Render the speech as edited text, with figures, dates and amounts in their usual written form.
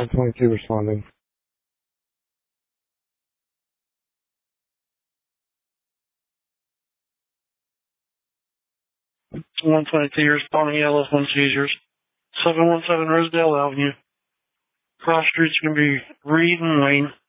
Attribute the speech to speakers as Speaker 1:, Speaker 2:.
Speaker 1: 122 responding.
Speaker 2: 122 responding, yeah, less one seizures. 717 Rosedale Avenue. Cross streets can be Reed and Wayne.